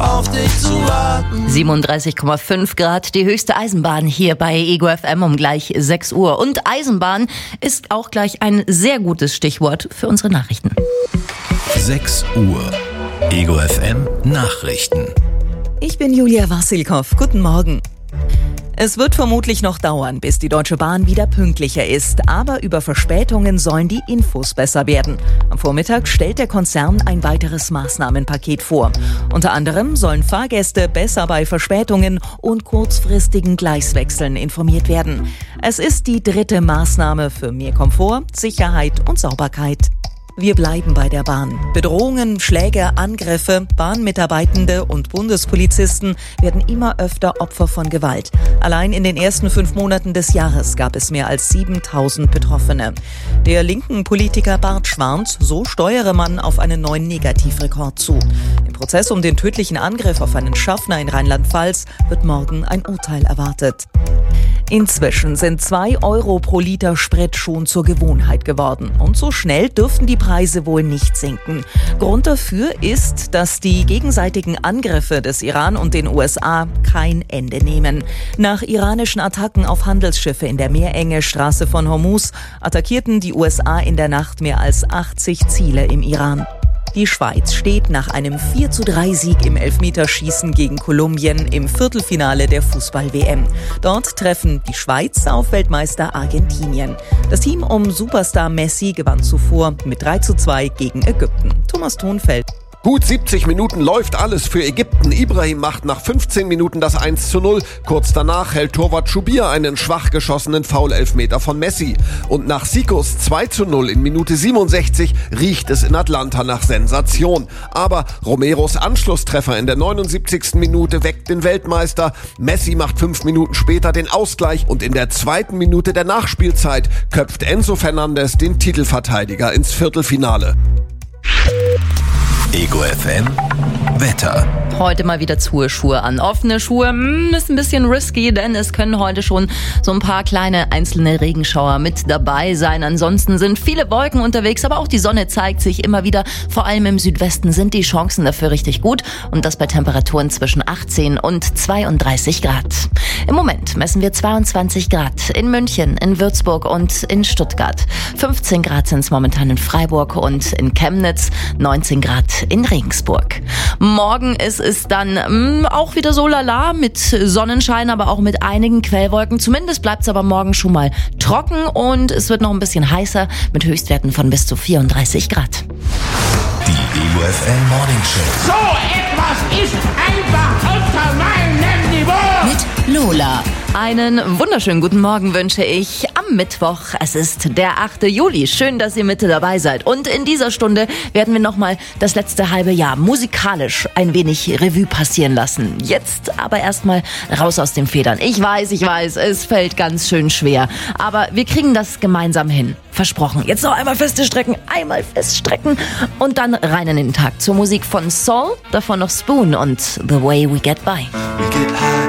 auf dich zu warten. 37,5 Grad, die höchste Eisenbahn hier bei Ego FM um gleich 6 Uhr. Und Eisenbahn ist auch gleich ein sehr gutes Stichwort für unsere Nachrichten. 6 Uhr. Ego FM Nachrichten. Ich bin Julia Wassilkow. Guten Morgen. Es wird vermutlich noch dauern, bis die Deutsche Bahn wieder pünktlicher ist. Aber über Verspätungen sollen die Infos besser werden. Am Vormittag stellt der Konzern ein weiteres Maßnahmenpaket vor. Unter anderem sollen Fahrgäste besser bei Verspätungen und kurzfristigen Gleiswechseln informiert werden. Es ist die 3. Maßnahme für mehr Komfort, Sicherheit und Sauberkeit. Wir bleiben bei der Bahn. Bedrohungen, Schläge, Angriffe, Bahnmitarbeitende und Bundespolizisten werden immer öfter Opfer von Gewalt. Allein in den ersten 5 Monaten des Jahres gab es mehr als 7.000 Betroffene. Der linken Politiker Bartsch warnt, so steuere man auf einen neuen Negativrekord zu. Im Prozess um den tödlichen Angriff auf einen Schaffner in Rheinland-Pfalz wird morgen ein Urteil erwartet. Inzwischen sind 2 Euro pro Liter Sprit schon zur Gewohnheit geworden. Und so schnell dürften die Preise wohl nicht sinken. Grund dafür ist, dass die gegenseitigen Angriffe des Iran und den USA kein Ende nehmen. Nach iranischen Attacken auf Handelsschiffe in der Meerenge Straße von Hormuz attackierten die USA in der Nacht mehr als 80 Ziele im Iran. Die Schweiz steht nach einem 4:3-Sieg im Elfmeterschießen gegen Kolumbien im Viertelfinale der Fußball-WM. Dort treffen die Schweiz auf Weltmeister Argentinien. Das Team um Superstar Messi gewann zuvor mit 3:2 gegen Ägypten. Thomas Thonfeld. Gut 70 Minuten läuft alles für Ägypten. Ibrahim macht nach 15 Minuten das 1:0. Kurz danach hält Torwart Schubir einen schwach geschossenen Foul-Elfmeter von Messi. Und nach Sikos 2:0 in Minute 67 riecht es in Atlanta nach Sensation. Aber Romeros Anschlusstreffer in der 79. Minute weckt den Weltmeister. Messi macht 5 Minuten später den Ausgleich und in der 2. Minute der Nachspielzeit köpft Enzo Fernandes den Titelverteidiger ins Viertelfinale. Ego FM Wetter. Heute mal wieder Schuhe an. Offene Schuhe ist ein bisschen risky, denn es können heute schon so ein paar kleine einzelne Regenschauer mit dabei sein. Ansonsten sind viele Wolken unterwegs, aber auch die Sonne zeigt sich immer wieder. Vor allem im Südwesten sind die Chancen dafür richtig gut und das bei Temperaturen zwischen 18 und 32 Grad. Im Moment messen wir 22 Grad in München, in Würzburg und in Stuttgart. 15 Grad sind es momentan in Freiburg und in Chemnitz, 19 Grad in Regensburg. Morgen ist es dann auch wieder so lala mit Sonnenschein, aber auch mit einigen Quellwolken. Zumindest bleibt es aber morgen schon mal trocken und es wird noch ein bisschen heißer mit Höchstwerten von bis zu 34 Grad. Die Ego FM Morning Show. So etwas ist einfach unter meinem Niveau. Mit Lola. Einen wunderschönen guten Morgen wünsche ich am Mittwoch. Es ist der 8. Juli. Schön, dass ihr mit dabei seid. Und in dieser Stunde werden wir nochmal das letzte halbe Jahr musikalisch ein wenig Revue passieren lassen. Jetzt aber erstmal raus aus den Federn. Ich weiß, es fällt ganz schön schwer. Aber wir kriegen das gemeinsam hin. Versprochen. Jetzt noch einmal feststrecken und dann rein in den Tag zur Musik von Soul, davon noch Spoon und The Way We Get By.